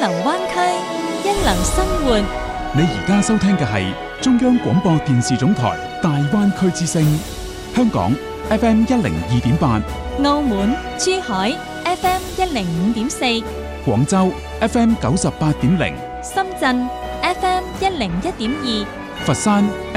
流灣區，一流生活。 你而家收聽嘅係中央廣播電視總台大灣區之聲，香港 FM 102.8， 澳門、珠海 FM 105.4， 廣州 FM 98.0， 深圳 FM 101.2， 佛山